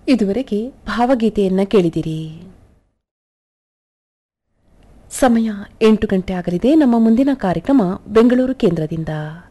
ಇದುವರೆಗೆ ಭಾವಗೀತೆಯನ್ನ ಕೇಳಿದಿರಿ. ಸಮಯ 8 ಗಂಟೆ ಆಗಲಿದೆ. ನಮ್ಮ ಮುಂದಿನ ಕಾರ್ಯಕ್ರಮ ಬೆಂಗಳೂರು ಕೇಂದ್ರದಿಂದ.